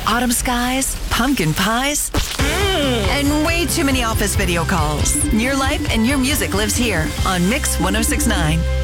autumn skies, pumpkin pies, and way too many office video calls. Your life and your music lives here on Mix 1069.